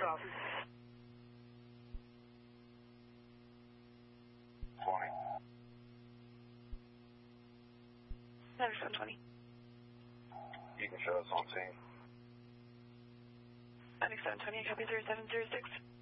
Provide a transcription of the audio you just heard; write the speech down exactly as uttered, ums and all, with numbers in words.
copy. twenty. ninety-seven twenty. You can show us on scene. ninety-seven twenty, copy zero seven zero six.